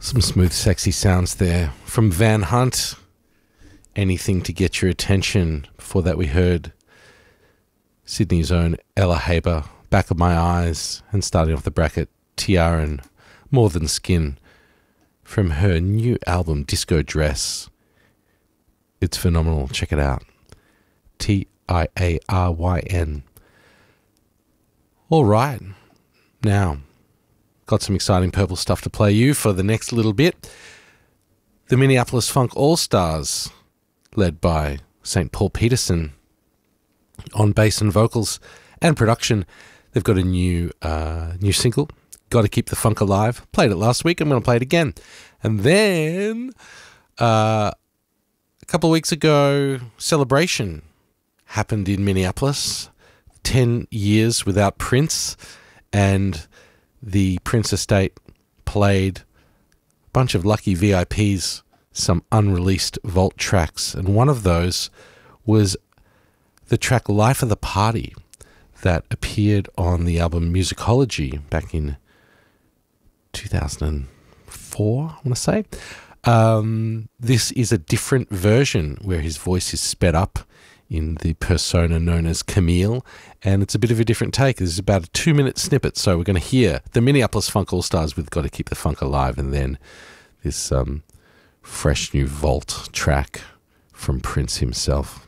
Some smooth, sexy sounds there from Van Hunt. Anything to get your attention. Before that, we heard Sydney's own Ella Haber, Back of My Eyes, and starting off the bracket, Tiara and More Than Skin from her new album, Disco Dress. It's phenomenal. Check it out. Tiaryn. All right. Now, got some exciting purple stuff to play you for the next little bit. The Minneapolis Funk All-Stars, led by St. Paul Peterson on bass and vocals and production. They've got a new single, Gotta Keep the Funk Alive. Played it last week. I'm going to play it again. And then a couple of weeks ago, Celebration happened in Minneapolis. 10 years without Prince, and the Prince estate played a bunch of lucky VIPs some unreleased vault tracks, and one of those was the track Life of the Party that appeared on the album Musicology back in 2004, I want to say. This is a different version where his voice is sped up in the persona known as Camille, and it's a bit of a different take. This is about a 2-minute snippet, so we're going to hear the Minneapolis Funk All-Stars with Gotta Keep the Funk Alive, and then this fresh new vault track from Prince himself.